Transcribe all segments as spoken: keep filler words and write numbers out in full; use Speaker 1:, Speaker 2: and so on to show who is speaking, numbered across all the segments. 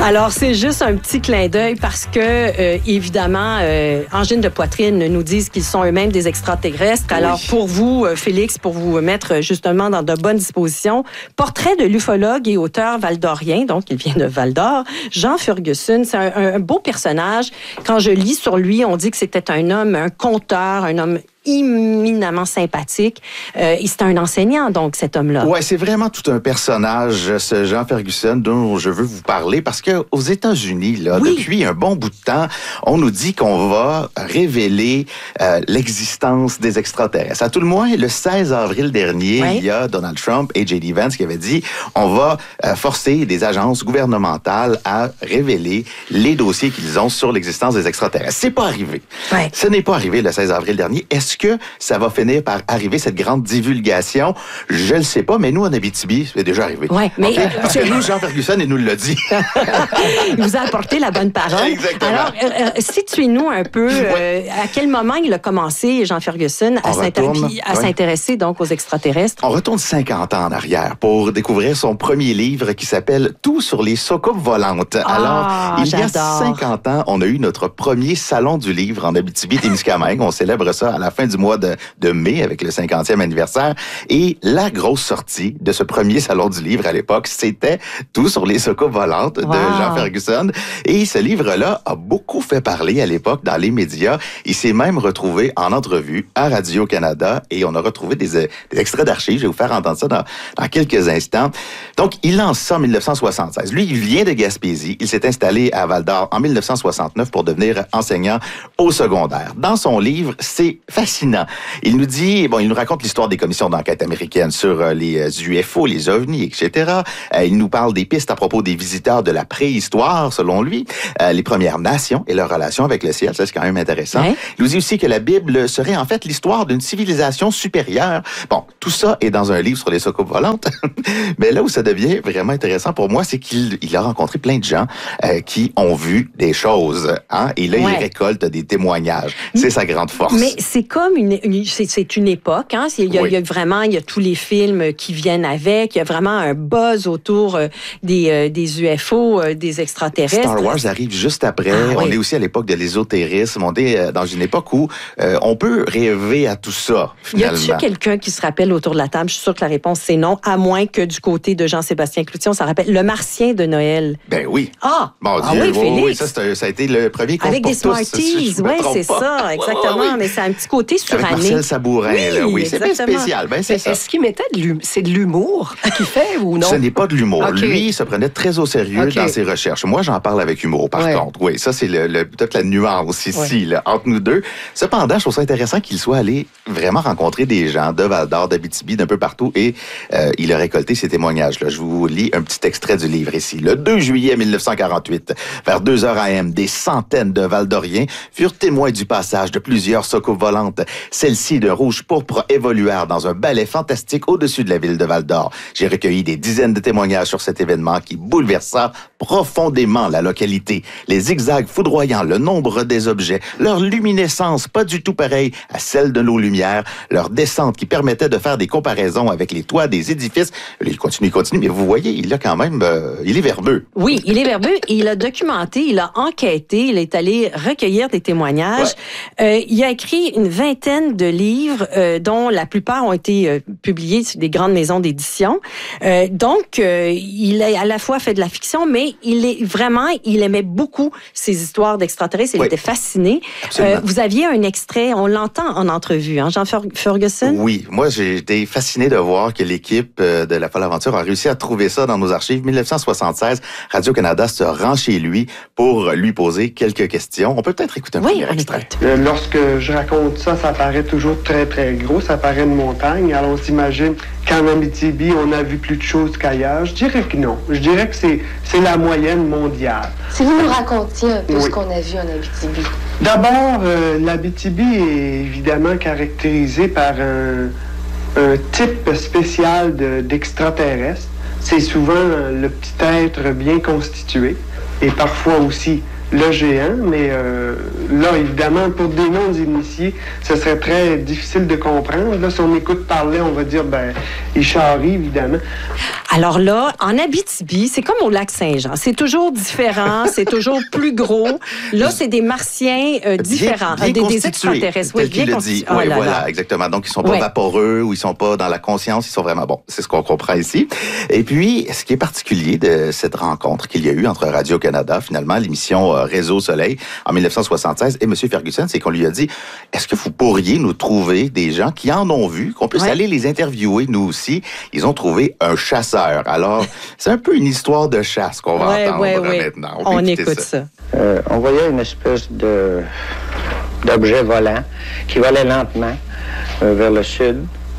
Speaker 1: Alors, c'est juste un petit clin d'œil parce que, euh, évidemment, euh, Angine de Poitrine nous disent qu'ils sont eux-mêmes des extraterrestres. Oui. Alors, pour vous, Félix, pour vous mettre justement dans de bonnes dispositions, portrait de l'ufologue et auteur valdorien, donc il vient de Val-d'Or, Jean Ferguson. C'est un, un beau personnage. Quand je lis sur lui, on dit que c'était un homme, un conteur, un homme éminemment sympathique. Euh, et c'est un enseignant, donc, cet homme-là.
Speaker 2: Ouais, c'est vraiment tout un personnage, ce Jean Ferguson, dont je veux vous parler, parce que aux États-Unis, là, oui. depuis un bon bout de temps, on nous dit qu'on va révéler euh, l'existence des extraterrestres. À tout le moins, le seize avril dernier, oui. il y a Donald Trump et J D Vance qui avaient dit on va euh, forcer des agences gouvernementales à révéler les dossiers qu'ils ont sur l'existence des extraterrestres. C'est pas arrivé. Oui. Ce n'est pas arrivé le seize avril dernier. Est-ce Est-ce que ça va finir par arriver, cette grande divulgation? Je ne le sais pas, mais nous, en Abitibi, c'est déjà arrivé.
Speaker 1: Oui, mais...
Speaker 2: Okay? Parce que nous, Jean Ferguson, il nous l'a dit.
Speaker 1: Il vous a apporté la bonne parole.
Speaker 2: Exactement.
Speaker 1: Alors, euh, situez-nous un peu, euh, à quel moment il a commencé, Jean Ferguson, à, retourne, à ouais. s'intéresser donc aux extraterrestres?
Speaker 2: On retourne cinquante ans en arrière pour découvrir son premier livre qui s'appelle « Tout sur les soucoupes volantes ».
Speaker 1: Ah,
Speaker 2: Alors, il
Speaker 1: j'adore.
Speaker 2: y a cinquante ans, on a eu notre premier salon du livre en Abitibi-Témiscamingue. On célèbre ça à la fin du mois de, de mai avec le cinquantième anniversaire. Et la grosse sortie de ce premier salon du livre à l'époque, c'était Tout sur les soucoupes volantes wow. de Jean Ferguson. Et ce livre-là a beaucoup fait parler à l'époque dans les médias. Il s'est même retrouvé en entrevue à Radio-Canada et on a retrouvé des, des extraits d'archives. Je vais vous faire entendre ça dans, dans quelques instants. Donc, il lance ça en dix-neuf cent soixante-seize. Lui, il vient de Gaspésie. Il s'est installé à Val-d'Or en dix-neuf cent soixante-neuf pour devenir enseignant au secondaire. Dans son livre, c'est fascinant. Il nous dit, bon, il nous raconte l'histoire des commissions d'enquête américaines sur euh, les U F O, les ovnis, et cetera. Euh, il nous parle des pistes à propos des visiteurs de la préhistoire, selon lui, euh, les Premières Nations et leur relation avec le ciel. Ça, c'est quand même intéressant. Ouais. Il nous dit aussi que la Bible serait en fait l'histoire d'une civilisation supérieure. Bon, tout ça est dans un livre sur les soucoupes volantes. Mais là où ça devient vraiment intéressant pour moi, c'est qu'il il a rencontré plein de gens euh, qui ont vu des choses. Hein? Et là, ouais. il récolte des témoignages. C'est sa grande force.
Speaker 1: Mais c'est comme une, une c'est, c'est une époque. Hein? Il, y a, oui. il y a vraiment, il y a tous les films qui viennent avec. Il y a vraiment un buzz autour euh, des, euh, des U F O, euh, des extraterrestres.
Speaker 2: Star Wars arrive juste après. Ah, on oui. est aussi à l'époque de l'ésotérisme. On est euh, dans une époque où euh, on peut rêver à tout ça, finalement.
Speaker 1: Y a-t-il quelqu'un qui se rappelle autour de la table? Je suis sûre que la réponse, c'est non, à moins que du côté de Jean-Sébastien Cloutier, on s'en rappelle. Le Martien de Noël.
Speaker 2: Ben oui.
Speaker 1: Ah!
Speaker 2: Mon
Speaker 1: ah
Speaker 2: Dieu,
Speaker 1: oui, Félix.
Speaker 2: Oui, ça, c'est, ça a été le premier conte
Speaker 1: avec
Speaker 2: pour
Speaker 1: des Smarties.
Speaker 2: Si
Speaker 1: oui, c'est pas. ça, exactement. Ouais, ouais, ouais. Mais c'est un petit côté suranné.
Speaker 2: Avec Marcel Sabourin,
Speaker 1: oui,
Speaker 2: là. Oui, c'est bien spécial. Ben, c'est
Speaker 3: ça. Est-ce qu'il mettait de l'humour? C'est de l'humour qu'il fait ou non?
Speaker 2: Ce n'est pas de l'humour. Okay. Lui, il se prenait très au sérieux okay. dans ses recherches. Moi, j'en parle avec humour, par ouais. contre. Oui, ça, c'est le, le, peut-être la nuance ici, ouais. là, entre nous deux. Cependant, je trouve ça intéressant qu'il soit allé vraiment rencontrer des gens de Val-d'Or, d'Abitibi, d'un peu partout, et euh, il a récolté ces témoignages-là. Je vous lis un petit extrait du livre ici. Le deux juillet mille neuf cent quarante-huit, vers deux heures A M, des centaines de Val-d'Oriens furent témoins du passage de plusieurs soucoupes volantes. Celles-ci, de rouge pourpre, évoluèrent dans un ballet fantastique au-dessus de la ville de Val-d'Or. J'ai recueilli des dizaines de témoignages sur cet événement qui bouleversa profondément la localité. Les zigzags foudroyants, le nombre des objets, leur luminescence pas du tout pareille à celle de nos lumières, leur descente qui permettait de faire des comparaisons avec les toits des édifices. Il continue, il continue, mais vous voyez, il a quand même, euh, il est verbeux.
Speaker 1: Oui, il est verbeux et il a documenté, il a enquêté, il est allé recueillir des témoignages. Ouais. Euh, il a écrit une vingtaine de livres, euh, dont la plupart ont été euh, publiés sur des grandes maisons d'édition. Euh, donc, euh, il a à la fois fait de la fiction, mais il est vraiment, il aimait beaucoup ces histoires d'extraterrestres. Il oui. était fasciné. Euh, vous aviez un extrait, on l'entend en entrevue, hein, Jean Ferguson?
Speaker 2: Oui, moi j'ai été fasciné de voir que l'équipe de La Folle Aventure a réussi à trouver ça dans nos archives. dix-neuf cent soixante-seize, Radio-Canada se rend chez lui pour lui poser quelques questions. On peut peut-être écouter un
Speaker 1: oui,
Speaker 2: premier extrait.
Speaker 4: Euh, lorsque je raconte ça, ça paraît toujours très, très gros. Ça paraît une montagne. Alors, on s'imagine qu'en Abitibi, on a vu plus de choses qu'ailleurs. Je dirais que non. Je dirais que c'est, c'est la moyenne mondiale.
Speaker 5: Si vous nous racontiez un peu
Speaker 4: oui.
Speaker 5: ce qu'on a vu en Abitibi.
Speaker 4: D'abord, euh, l'Abitibi est évidemment caractérisée par un, un type spécial de, d'extraterrestre. C'est souvent le petit être bien constitué et parfois aussi le géant, mais euh, là, évidemment, pour des non-initiés, ce serait très difficile de comprendre. Là, si on écoute parler, on va dire, ben, il charrie, évidemment.
Speaker 1: Alors là, en Abitibi, c'est comme au lac Saint-Jean. C'est toujours différent, c'est toujours plus gros. Là, c'est des martiens euh, différents,
Speaker 2: bien, bien
Speaker 1: des, des
Speaker 2: constitués,
Speaker 1: extraterrestres.
Speaker 2: tel
Speaker 1: Oui, bien
Speaker 2: qu'il le
Speaker 1: constitu-
Speaker 2: dit.
Speaker 1: Oh
Speaker 2: oui,
Speaker 1: là
Speaker 2: voilà,
Speaker 1: là.
Speaker 2: exactement. Donc, ils sont pas
Speaker 1: Ouais.
Speaker 2: vaporeux ou ils sont pas dans la conscience, ils sont vraiment bons. C'est ce qu'on comprend ici. Et puis, ce qui est particulier de cette rencontre qu'il y a eu entre Radio-Canada, finalement, l'émission euh, Réseau Soleil, en dix-neuf cent soixante-seize, et M. Ferguson, c'est qu'on lui a dit, est-ce que vous pourriez nous trouver des gens qui en ont vu, qu'on puisse
Speaker 1: Ouais.
Speaker 2: aller les interviewer, nous aussi? Ils ont trouvé un chasseur. Alors, c'est un peu une histoire de chasse qu'on va
Speaker 1: Ouais,
Speaker 2: entendre
Speaker 1: ouais,
Speaker 2: euh,
Speaker 1: ouais.
Speaker 2: maintenant.
Speaker 1: On,
Speaker 2: peut écouter
Speaker 1: écoute ça.
Speaker 6: Euh, on voyait une espèce de d'objet volant qui volait lentement euh, vers le sud,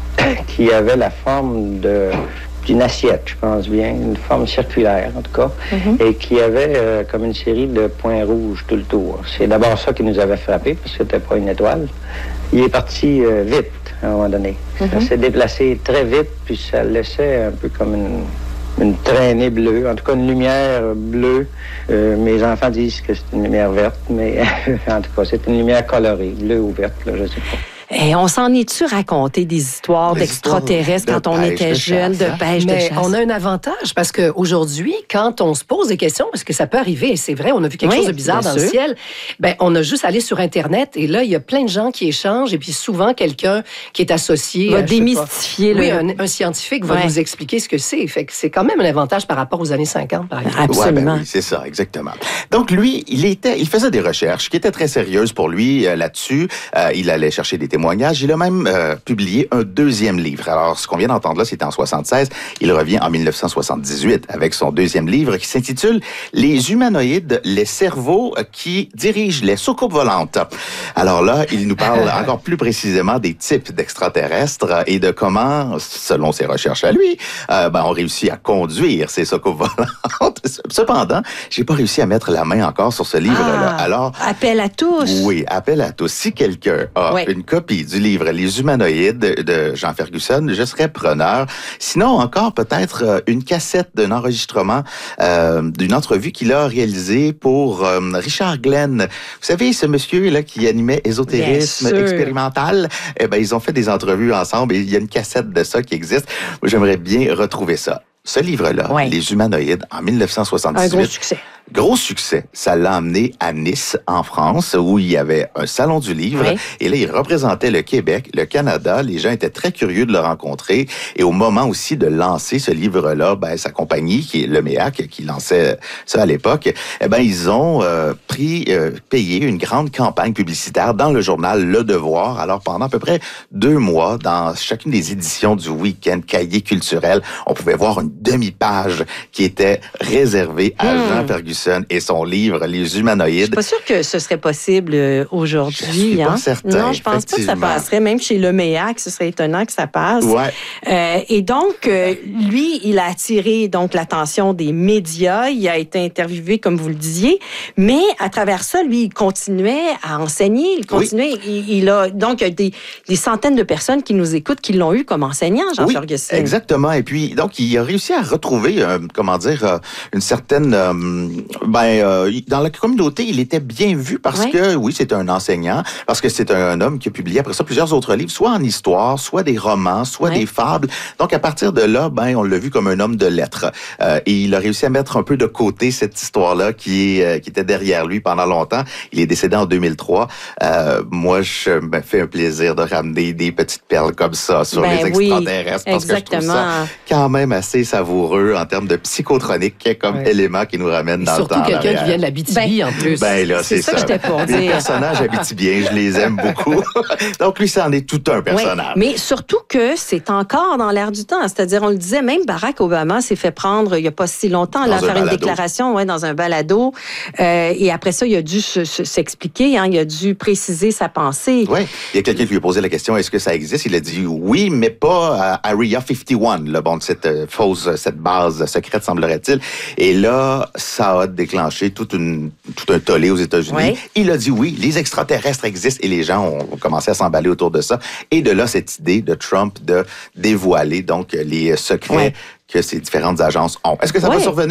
Speaker 6: qui avait la forme de d'une assiette, je pense bien, une forme circulaire en tout cas,
Speaker 1: Mm-hmm.
Speaker 6: et qui avait euh, comme une série de points rouges tout le tour. C'est d'abord ça qui nous avait frappé, parce que c'était pas une étoile. Il est parti euh, vite à un moment donné. Ça s'est déplacé très vite, puis ça laissait un peu comme une une traînée bleue, en tout cas une lumière bleue. Euh, mes enfants disent que c'est une lumière verte, mais en tout cas, c'est une lumière colorée, bleue ou verte, là, je sais pas.
Speaker 1: Et on s'en est-tu raconté des histoires
Speaker 2: Des
Speaker 1: d'extraterrestres
Speaker 2: histoires
Speaker 1: quand
Speaker 2: de
Speaker 1: on
Speaker 2: pêche,
Speaker 1: était
Speaker 2: de
Speaker 1: jeune,
Speaker 2: chasse,
Speaker 1: de
Speaker 2: hein?
Speaker 1: pêche, de
Speaker 3: Mais
Speaker 1: chasse?
Speaker 3: on a un avantage parce qu'aujourd'hui, quand on se pose des questions, parce que ça peut arriver, et c'est vrai, on a vu quelque
Speaker 1: Oui,
Speaker 3: chose de bizarre
Speaker 1: bien
Speaker 3: dans le
Speaker 1: sûr.
Speaker 3: ciel, ben, on a juste allé sur Internet et là, il y a plein de gens qui échangent et puis souvent quelqu'un qui est associé
Speaker 1: Va
Speaker 3: à, je sais
Speaker 1: démystifier
Speaker 3: pas,
Speaker 1: le...
Speaker 3: oui, un, un scientifique va
Speaker 1: Ouais.
Speaker 3: nous expliquer ce que c'est. Fait que c'est quand même un avantage par rapport aux années cinquante, par exemple.
Speaker 1: Absolument.
Speaker 2: Ouais, ben oui, c'est ça, exactement. Donc lui, il était, il faisait des recherches qui étaient très sérieuses pour lui euh, là-dessus. Euh, il allait chercher des témoignages. Il a même euh, publié un deuxième livre. Alors, ce qu'on vient d'entendre là, c'était en soixante-seize. Il revient en dix-neuf cent soixante-dix-huit avec son deuxième livre qui s'intitule Les humanoïdes, les cerveaux qui dirigent les soucoupes volantes. Alors là, il nous parle encore plus précisément des types d'extraterrestres et de comment, selon ses recherches à lui, euh, ben, on réussit à conduire ces soucoupes volantes. Cependant, j'ai pas réussi à mettre la main encore sur ce livre-là.
Speaker 1: Ah,
Speaker 2: Alors,
Speaker 1: appel à tous.
Speaker 2: oui, appel à tous. Si quelqu'un a
Speaker 1: Ouais.
Speaker 2: une copie du livre Les humanoïdes de Jean Ferguson, je serais preneur. Sinon, encore peut-être euh, une cassette d'un enregistrement euh, d'une entrevue qu'il a réalisée pour euh, Richard Glenn. Vous savez, ce monsieur-là qui animait Ésotérisme
Speaker 1: Bien sûr.
Speaker 2: expérimental, eh ben, ils ont fait des entrevues ensemble et il y a une cassette de ça qui existe. J'aimerais bien retrouver ça. Ce livre-là,
Speaker 1: Ouais.
Speaker 2: Les humanoïdes, en dix-neuf cent
Speaker 1: Un
Speaker 2: soixante-dix-huit,
Speaker 1: gros succès.
Speaker 2: gros succès. Ça l'a emmené à Nice, en France, où il y avait un salon du livre.
Speaker 1: Oui.
Speaker 2: Et là, il représentait le Québec, le Canada. Les gens étaient très curieux de le rencontrer. Et au moment aussi de lancer ce livre-là, ben, sa compagnie, qui est le M E A C, qui lançait ça à l'époque, eh ben, ils ont euh, pris, euh, payé une grande campagne publicitaire dans le journal Le Devoir. Alors, pendant à peu près deux mois, dans chacune des éditions du week-end cahier culturel, on pouvait voir une demi-page qui était réservée à
Speaker 1: Hmm.
Speaker 2: Jean Ferguson et son livre Les
Speaker 1: Je suis
Speaker 2: humanoïdes.
Speaker 1: pas sûre que ce serait possible euh, aujourd'hui.
Speaker 2: Je suis pas
Speaker 1: hein?
Speaker 2: certain,
Speaker 1: Non, je pense pas que ça
Speaker 2: effectivement.
Speaker 1: passerait. Même chez le M E A C, ce serait étonnant que ça passe.
Speaker 2: Ouais.
Speaker 1: Euh, et donc, euh, lui, il a attiré donc l'attention des médias. Il a été interviewé, comme vous le disiez. Mais à travers ça, lui, il continuait à enseigner. Il continuait. Il, il a donc il y a des, des centaines de personnes qui nous écoutent, qui l'ont eu comme enseignant, Jean
Speaker 2: Oui,
Speaker 1: Ferguson.
Speaker 2: exactement. Et puis, donc, il a réussi à retrouver, euh, comment dire, euh, une certaine... euh, ben, euh, dans la communauté, il était bien vu parce
Speaker 1: Ouais.
Speaker 2: que, oui, c'est un enseignant, parce que c'est un homme qui a publié après ça plusieurs autres livres, soit en histoire, soit des romans, soit
Speaker 1: Ouais.
Speaker 2: des fables. Donc, à partir de là, ben, on l'a vu comme un homme de lettres. Euh, et il a réussi à mettre un peu de côté cette histoire-là qui, est, euh, qui était derrière lui pendant longtemps. Il est décédé en deux mille trois. Euh, moi, je me fais un plaisir de ramener des petites perles comme ça sur
Speaker 1: Ben
Speaker 2: les
Speaker 1: oui,
Speaker 2: extraterrestres parce que je trouve ça
Speaker 1: exactement.
Speaker 2: quand même assez savoureux en termes de psychotronique comme
Speaker 3: Ouais.
Speaker 2: élément qui nous ramène
Speaker 3: Et
Speaker 2: dans
Speaker 3: surtout
Speaker 2: le temps. en
Speaker 3: quelqu'un qui
Speaker 2: arrière.
Speaker 3: vient de la B T B en plus.
Speaker 2: Ben là,
Speaker 1: C'est
Speaker 2: c'est
Speaker 1: ça
Speaker 2: ça.
Speaker 1: que j'étais pour
Speaker 2: Les
Speaker 1: dire.
Speaker 2: personnages habitibiens, je les aime beaucoup. Donc lui, ça en est tout un
Speaker 1: Oui,
Speaker 2: personnage.
Speaker 1: mais surtout que c'est encore dans l'air du temps. C'est-à-dire, on le disait, même Barack Obama s'est fait prendre il n'y a pas si longtemps, là,
Speaker 2: Dans un
Speaker 1: faire une
Speaker 2: balado.
Speaker 1: déclaration ouais, dans un balado. Euh, et après ça, il a dû se- se- s'expliquer, hein, il a dû préciser sa pensée.
Speaker 2: Oui, il y a quelqu'un qui lui a posé la question, est-ce que ça existe? Il a dit oui, mais pas à Area cinquante et un, là, bon, cette euh, fausse, cette base secrète, semblerait-il. Et là, ça a déclenché toute une, tout un tollé aux États-Unis.
Speaker 1: Ouais.
Speaker 2: Il a dit oui, les extraterrestres existent et les gens ont commencé à s'emballer autour de ça. Et de là, cette idée de Trump de dévoiler donc les secrets
Speaker 1: Ouais.
Speaker 2: que ces différentes agences ont. Est-ce que ça
Speaker 1: Ouais.
Speaker 2: va survenir?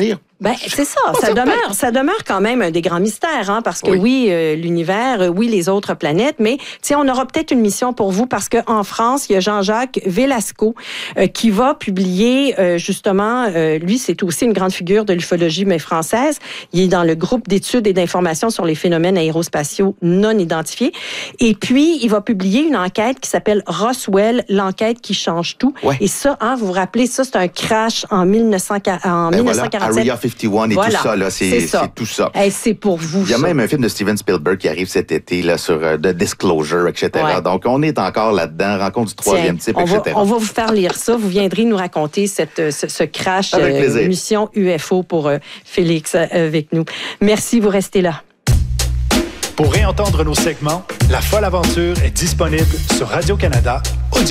Speaker 1: Ben c'est ça, ça demeure, ça demeure quand même un des grands mystères, hein, parce que oui, oui euh, l'univers, euh, oui les autres planètes, mais tiens, on aura peut-être une mission pour vous parce que en France, il y a Jean-Jacques Velasco euh, qui va publier euh, justement, euh, lui c'est aussi une grande figure de l'ufologie mais française. Il est dans le groupe d'études et d'informations sur les phénomènes aérospatiaux non identifiés, et puis il va publier une enquête qui s'appelle Roswell, l'enquête qui change tout. Ouais. Et ça, hein, vous vous rappelez, ça c'est un crash en mille neuf cents en ben mille neuf cent quarante-sept.
Speaker 2: Area cinquante et voilà, tout ça, là, c'est, c'est, c'est tout ça.
Speaker 1: Hey, c'est pour vous.
Speaker 2: Il y a
Speaker 1: ça.
Speaker 2: même un film de Steven Spielberg qui arrive cet été là, sur uh, The Disclosure, et cetera. Ouais. Donc, on est encore là-dedans, rencontre du troisième Tiens, type,
Speaker 1: on
Speaker 2: et cetera.
Speaker 1: Va, on va vous faire lire ça. Vous viendrez nous raconter cette, ce, ce crash euh, mission U F O pour euh, Félix euh, avec nous. Merci, vous restez là.
Speaker 7: Pour réentendre nos segments, La Folle Aventure est disponible sur Radio-Canada